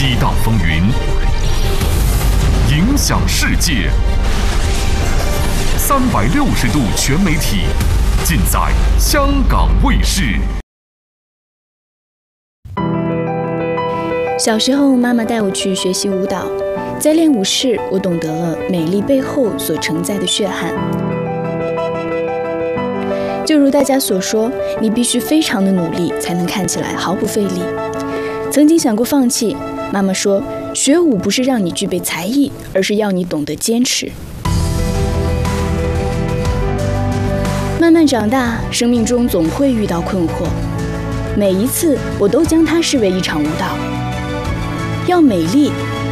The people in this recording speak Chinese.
激荡风云，影响世界。360度全媒体，尽在香港卫视。 小时候，妈妈带我去学习舞蹈，在练舞室，我懂得了美丽背后所承载的血汗。就如大家所说，你必须非常的努力，才能看起来毫不费力。曾经想过放弃，妈妈说，学舞不是让你具备才艺，而是要你懂得坚持。慢慢长大，生命中总会遇到困惑，每一次我都将它视为一场舞蹈。要美丽，